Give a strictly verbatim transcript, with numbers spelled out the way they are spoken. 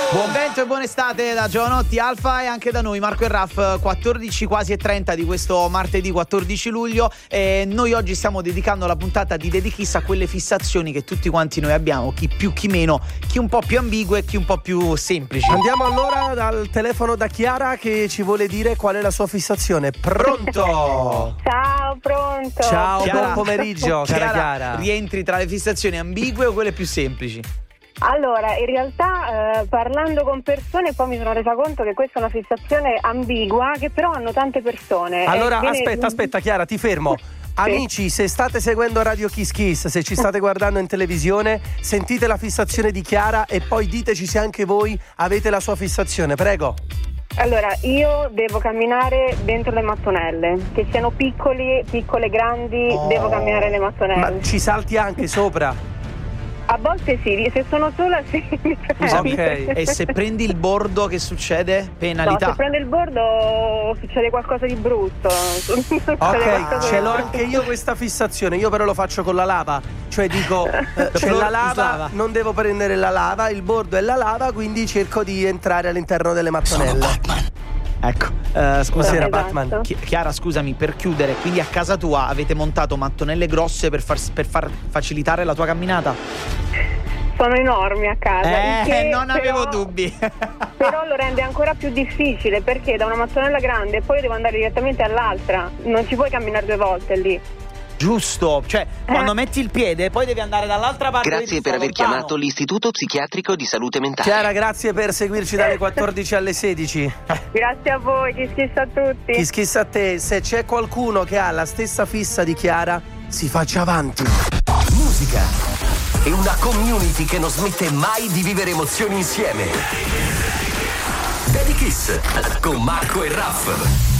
Buon vento e buona estate da Giovanotti Alfa e anche da noi Marco e Raff, quattordici quasi e trenta di questo martedì quattordici luglio, e noi oggi stiamo dedicando la puntata di Dedikiss a quelle fissazioni che tutti quanti noi abbiamo, chi più chi meno, chi un po' più ambigue e chi un po' più semplici. Andiamo allora dal telefono da Chiara che ci vuole dire qual è la sua fissazione. Pronto? Ciao, pronto. Ciao, Chiara. buon pomeriggio, cara Chiara. Rientri tra le fissazioni ambigue o quelle più semplici? Allora, in realtà eh, parlando con persone poi mi sono resa conto che questa è una fissazione ambigua che però hanno tante persone. Allora, E viene- aspetta, aspetta Chiara, ti fermo. Amici, se state seguendo Radio Kiss Kiss, se ci state guardando in televisione, sentite la fissazione di Chiara e poi diteci se anche voi avete la sua fissazione, prego. Allora, io devo camminare dentro le mattonelle, che siano piccoli, piccole, grandi, Oh. devo camminare le mattonelle. Ma ci salti anche sopra? A volte sì, se sono sola sì. Scusami, Ok. e se prendi il bordo che succede? No, Penalità. se prendo il bordo succede qualcosa di brutto. Succede Ok, qualcosa ce di l'ho brutto. anche io questa fissazione, io però lo faccio con la lava, cioè dico eh, c'è la lava, Slava. non devo prendere la lava, il bordo è la lava, quindi cerco di entrare all'interno delle mattonelle. Ecco, eh, scusa, Cos'era Esatto. Batman? Chi- Chiara, scusami, per chiudere, quindi a casa tua avete montato mattonelle grosse per far, per far facilitare la tua camminata? Sono enormi a casa. il Eh, che non avevo però- dubbi. Però lo rende ancora più difficile perché da una mattonella grande poi devo andare direttamente all'altra. Non ci puoi camminare due volte lì. Giusto, cioè quando metti il piede poi devi andare dall'altra parte. Grazie vedi, per sta aver lontano. chiamato l'Istituto Psichiatrico di Salute Mentale. Chiara, grazie per seguirci dalle quattordici alle sedici. Grazie a voi, chi schissa a tutti. Chi schissa a te, se c'è qualcuno che ha la stessa fissa di Chiara, si faccia avanti. Musica e una community che non smette mai di vivere emozioni insieme. Dedikiss con Marco e Raff.